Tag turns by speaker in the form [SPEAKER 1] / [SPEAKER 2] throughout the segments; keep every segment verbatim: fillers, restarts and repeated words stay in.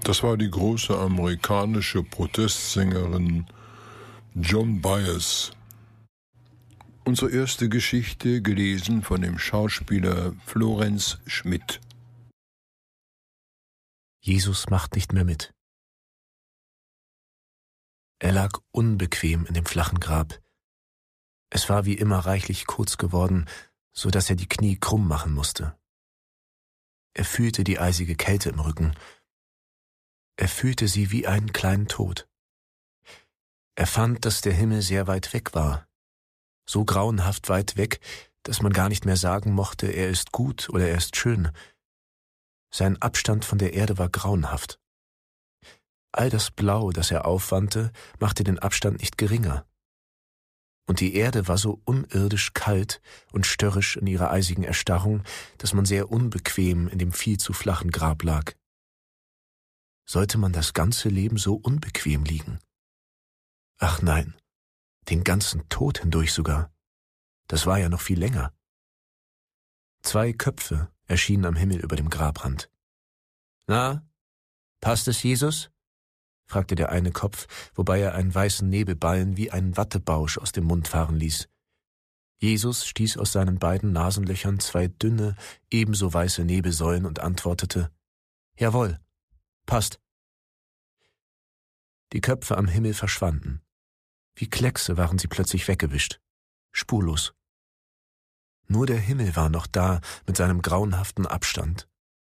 [SPEAKER 1] Das war die große amerikanische Protestsängerin Joan Baez. Unsere erste Geschichte gelesen von dem Schauspieler Florenz Schmidt.
[SPEAKER 2] Jesus macht nicht mehr mit. Er lag unbequem in dem flachen Grab. Es war wie immer reichlich kurz geworden, so dass er die Knie krumm machen musste. Er fühlte die eisige Kälte im Rücken. Er fühlte sie wie einen kleinen Tod. Er fand, dass der Himmel sehr weit weg war. So grauenhaft weit weg, dass man gar nicht mehr sagen mochte, er ist gut oder er ist schön. Sein Abstand von der Erde war grauenhaft. All das Blau, das er aufwandte, machte den Abstand nicht geringer. Und die Erde war so unirdisch kalt und störrisch in ihrer eisigen Erstarrung, dass man sehr unbequem in dem viel zu flachen Grab lag. Sollte man das ganze Leben so unbequem liegen? Ach nein, den ganzen Tod hindurch sogar. Das war ja noch viel länger. Zwei Köpfe erschienen am Himmel über dem Grabrand. »Na, passt es, Jesus?« fragte der eine Kopf, wobei er einen weißen Nebelballen wie einen Wattebausch aus dem Mund fahren ließ. Jesus stieß aus seinen beiden Nasenlöchern zwei dünne, ebenso weiße Nebelsäulen und antwortete, »Jawohl, passt.« Die Köpfe am Himmel verschwanden. Wie Kleckse waren sie plötzlich weggewischt, spurlos. Nur der Himmel war noch da mit seinem grauenhaften Abstand.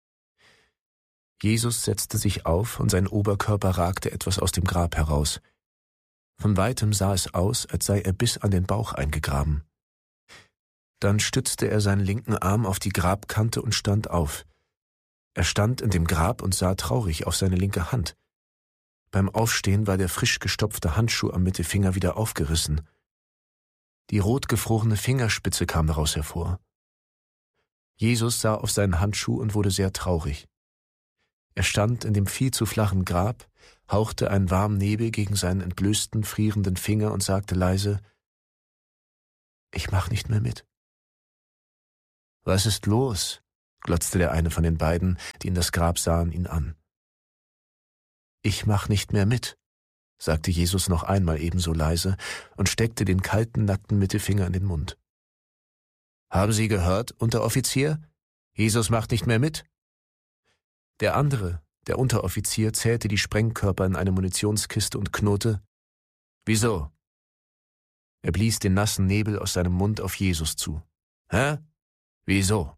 [SPEAKER 2] Jesus setzte sich auf und sein Oberkörper ragte etwas aus dem Grab heraus. Von weitem sah es aus, als sei er bis an den Bauch eingegraben. Dann stützte er seinen linken Arm auf die Grabkante und stand auf. Er stand in dem Grab und sah traurig auf seine linke Hand. Beim Aufstehen war der frisch gestopfte Handschuh am Mittelfinger wieder aufgerissen. Die rotgefrorene Fingerspitze kam daraus hervor. Jesus sah auf seinen Handschuh und wurde sehr traurig. Er stand in dem viel zu flachen Grab, hauchte einen warmen Nebel gegen seinen entblößten, frierenden Finger und sagte leise, »Ich mach nicht mehr mit.« »Was ist los?« glotzte der eine von den beiden, die in das Grab sahen, ihn an. »Ich mach nicht mehr mit«, sagte Jesus noch einmal ebenso leise und steckte den kalten, nackten Mittelfinger in den Mund. »Haben Sie gehört, Unteroffizier? Jesus macht nicht mehr mit?« Der andere, der Unteroffizier, zählte die Sprengkörper in eine Munitionskiste und knurrte, »Wieso?« Er blies den nassen Nebel aus seinem Mund auf Jesus zu. »Hä? Wieso?«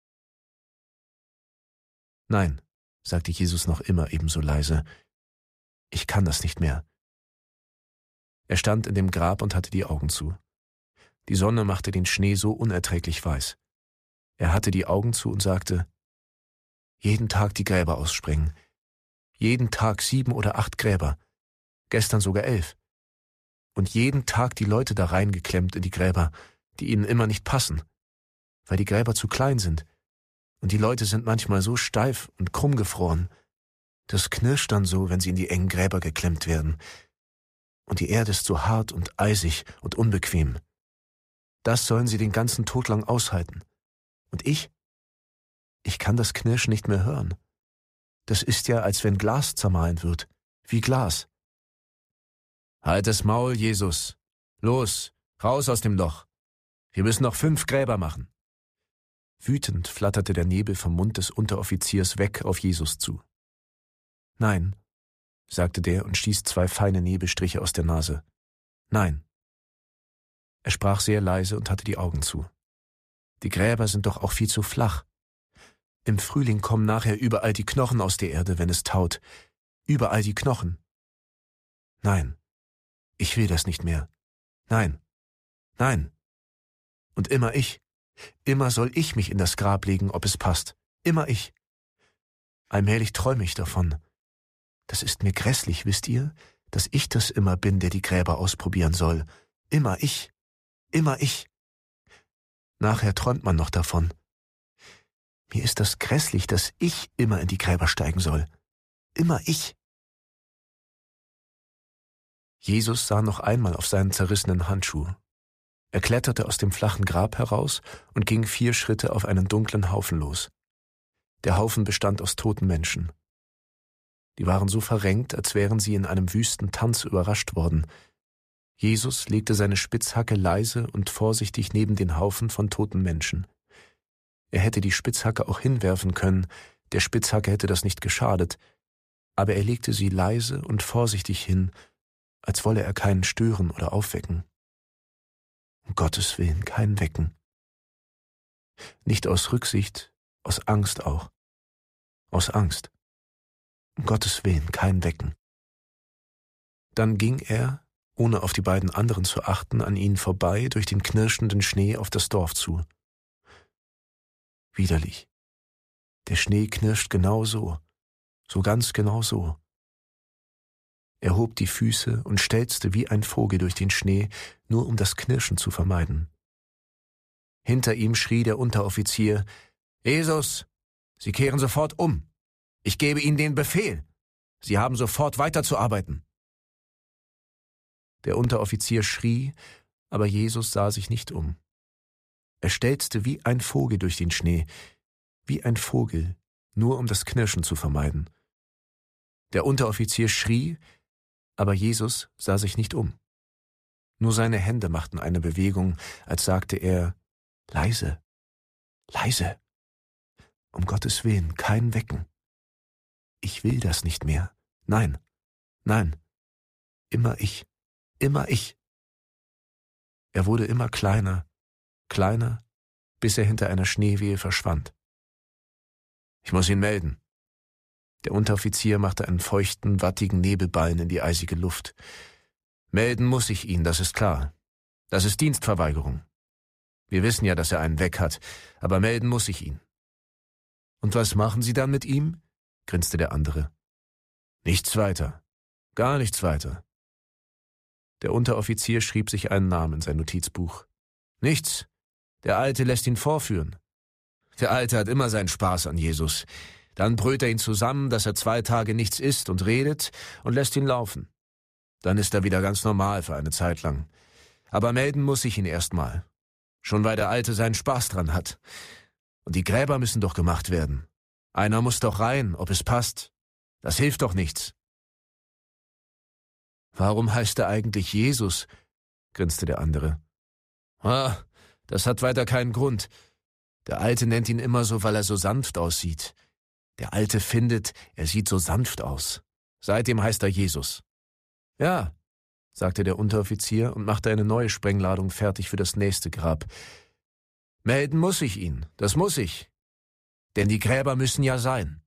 [SPEAKER 2] »Nein«, sagte Jesus noch immer ebenso leise, »ich kann das nicht mehr.« Er stand in dem Grab und hatte die Augen zu. Die Sonne machte den Schnee so unerträglich weiß. Er hatte die Augen zu und sagte, »Jeden Tag die Gräber aussprengen. Jeden Tag sieben oder acht Gräber. Gestern sogar elf. Und jeden Tag die Leute da reingeklemmt in die Gräber, die ihnen immer nicht passen, weil die Gräber zu klein sind. Und die Leute sind manchmal so steif und krumm gefroren. Das knirscht dann so, wenn sie in die engen Gräber geklemmt werden. Und die Erde ist so hart und eisig und unbequem. Das sollen sie den ganzen Tod lang aushalten. Und ich? Ich kann das Knirschen nicht mehr hören. Das ist ja, als wenn Glas zermahlen wird. Wie Glas. »Halt das Maul, Jesus! Los, raus aus dem Loch! Wir müssen noch fünf Gräber machen!« Wütend flatterte der Nebel vom Mund des Unteroffiziers weg auf Jesus zu. »Nein«, sagte der und stieß zwei feine Nebelstriche aus der Nase. »Nein.« Er sprach sehr leise und hatte die Augen zu. »Die Gräber sind doch auch viel zu flach. Im Frühling kommen nachher überall die Knochen aus der Erde, wenn es taut. Überall die Knochen. Nein, ich will das nicht mehr. Nein, nein. Und immer ich. Immer soll ich mich in das Grab legen, ob es passt. Immer ich. Allmählich träume ich davon. Das ist mir grässlich, wisst ihr, dass ich das immer bin, der die Gräber ausprobieren soll. Immer ich. Immer ich. Nachher träumt man noch davon. Mir ist das grässlich, dass ich immer in die Gräber steigen soll. Immer ich. Jesus sah noch einmal auf seinen zerrissenen Handschuh. Er kletterte aus dem flachen Grab heraus und ging vier Schritte auf einen dunklen Haufen los. Der Haufen bestand aus toten Menschen. Die waren so verrenkt, als wären sie in einem wüsten Tanz überrascht worden. Jesus legte seine Spitzhacke leise und vorsichtig neben den Haufen von toten Menschen. Er hätte die Spitzhacke auch hinwerfen können, der Spitzhacke hätte das nicht geschadet, aber er legte sie leise und vorsichtig hin, als wolle er keinen stören oder aufwecken. Um Gottes Willen kein Wecken. Nicht aus Rücksicht, aus Angst auch. Aus Angst. Um Gottes Willen kein Wecken. Dann ging er, ohne auf die beiden anderen zu achten, an ihnen vorbei durch den knirschenden Schnee auf das Dorf zu. Widerlich. Der Schnee knirscht genau so, so ganz genau so. Er hob die Füße und stelzte wie ein Vogel durch den Schnee, nur um das Knirschen zu vermeiden. Hinter ihm schrie der Unteroffizier: »Jesus, Sie kehren sofort um! Ich gebe Ihnen den Befehl! Sie haben sofort weiterzuarbeiten!« Der Unteroffizier schrie, aber Jesus sah sich nicht um. Er stelzte wie ein Vogel durch den Schnee, wie ein Vogel, nur um das Knirschen zu vermeiden. Der Unteroffizier schrie, aber Jesus sah sich nicht um. Nur seine Hände machten eine Bewegung, als sagte er: »Leise, leise, um Gottes Willen, kein Wecken. Ich will das nicht mehr. Nein, nein, immer ich, immer ich.« Er wurde immer kleiner, kleiner, bis er hinter einer Schneewehe verschwand. »Ich muss ihn melden.« Der Unteroffizier machte einen feuchten, wattigen Nebelballen in die eisige Luft. »Melden muss ich ihn, das ist klar. Das ist Dienstverweigerung. Wir wissen ja, dass er einen weg hat, aber melden muss ich ihn.« »Und was machen Sie dann mit ihm?« grinste der andere. »Nichts weiter. Gar nichts weiter.« Der Unteroffizier schrieb sich einen Namen in sein Notizbuch. »Nichts. Der Alte lässt ihn vorführen. Der Alte hat immer seinen Spaß an Jesus. Dann brüllt er ihn zusammen, dass er zwei Tage nichts isst und redet und lässt ihn laufen. Dann ist er wieder ganz normal für eine Zeit lang. Aber melden muss ich ihn erst mal. Schon weil der Alte seinen Spaß dran hat. Und die Gräber müssen doch gemacht werden. Einer muss doch rein, ob es passt. Das hilft doch nichts.« »Warum heißt er eigentlich Jesus?« grinste der andere. »Ah, das hat weiter keinen Grund. Der Alte nennt ihn immer so, weil er so sanft aussieht. Der Alte findet, er sieht so sanft aus. Seitdem heißt er Jesus.« »Ja«, sagte der Unteroffizier und machte eine neue Sprengladung fertig für das nächste Grab. »Melden muss ich ihn, das muss ich. Denn die Gräber müssen ja sein.«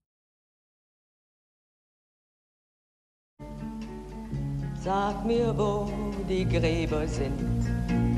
[SPEAKER 3] Sag mir, wo die Gräber sind,